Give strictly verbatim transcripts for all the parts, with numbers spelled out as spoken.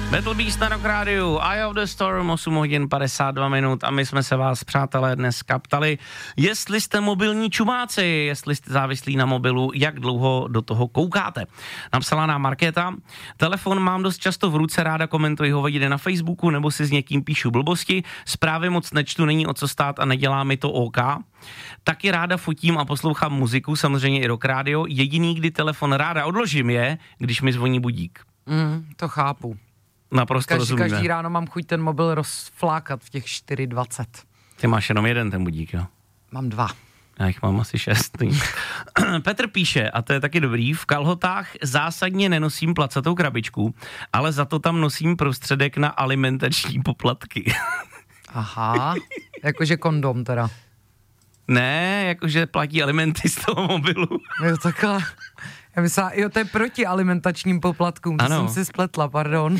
Battle Beast na Rock Rádiu, Eye of the Storm, osm hodin padesát dva minut a my jsme se vás, přátelé, dneska ptali, jestli jste mobilní čumáci, jestli jste závislí na mobilu, jak dlouho do toho koukáte. Napsala nám Markéta, telefon mám dost často v ruce, ráda komentuji ho jde na Facebooku nebo si s někým píšu blbosti, zprávy moc nečtu, není o co stát a nedělá mi to OK. Taky ráda fotím a poslouchám muziku, samozřejmě i Rock Rádio, jediný, kdy telefon ráda odložím je, když mi zvoní budík. Mm, to chápu. Naprosto každý, rozumíme. Každý ráno mám chuť ten mobil rozflákat v těch čtyři dvacet. Ty máš jenom jeden ten budík, jo? Mám dva. Já jich mám asi šest. Petr píše, a to je taky dobrý, v kalhotách zásadně nenosím placatou krabičku, ale za to tam nosím prostředek na alimentační poplatky. Aha, jakože kondom teda. Ne, jakože platí alimenty z toho mobilu. Jo, takhle. Já myslela, jo, to je proti alimentačním poplatkům, to ano. jsem si spletla, pardon.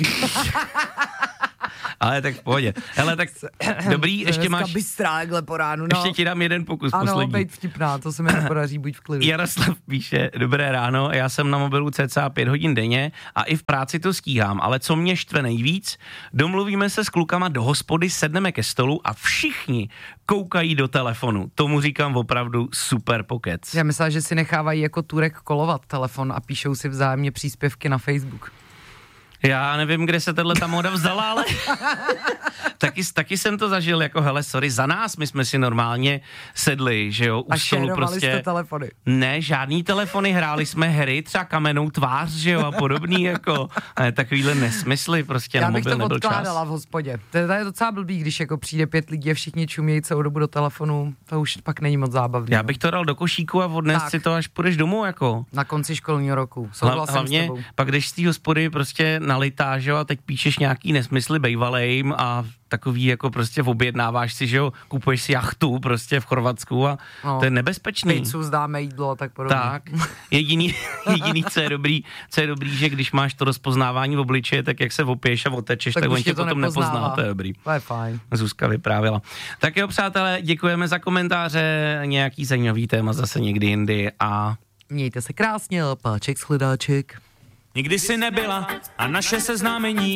Ale tak v pohodě. Hele, tak dobrý, ještě máš... bystrá, takhle po ránu, no. Ještě ti dám jeden pokus ano, poslední. Ano, bejt vtipná, to se mi nepodaří, buď v klidu. Jaroslav píše, dobré ráno, já jsem na mobilu cca pět hodin denně a i v práci to stíhám, ale co mě štve nejvíc, domluvíme se s klukama do hospody, sedneme ke stolu a všichni koukají do telefonu. Tomu říkám opravdu super pokec. Já myslím, že si nechávají jako Turek kolovat telefon a píšou si vzájemně příspěvky na Facebook. Já nevím, kde se tato ta móda vzala, ale taky, taky jsem to zažil jako, hele, sorry, za nás, my jsme si normálně sedli, že jo, u a stolu prostě. jste telefony. Ne, žádný telefony, hráli jsme hry, třeba Kamennou tvář, že jo, a podobný, jako, ne, takovýhle nesmysly, prostě na mobil nebyl čas. Já bych to odkládala v hospodě. To je docela blbý, když jako přijde pět lidí a všichni čumějí celou dobu do telefonu, to už pak není moc zábavné. Já bych to dal do košíku a odnes si to, až půjdeš domů, jako. Na konci školního roku, souhlasím Hlavně, s tebou. pak jdeš z té hospody prostě nalitá, že jo, a teď píšeš nějaký nesmysly bejvalejm a takový jako prostě objednáváš si, že jo, kupuješ si jachtu prostě v Chorvatsku a no, to je nebezpečný. Pizzu zdáme jídlo a tak podobně. Tak, jediný, jediný, co je dobrý, co je dobrý, že když máš to rozpoznávání v obličeji, tak jak se opiješ a otečeš, tak, tak on tě to potom nepozná, to je dobrý. To je fajn. Zuzka vyprávěla. Tak jo, přátelé, děkujeme za komentáře, nějaký zajímavý téma zase někdy jindy a... Mějte se krásně, páček shledáček. Nikdy si nebyla a naše seznámení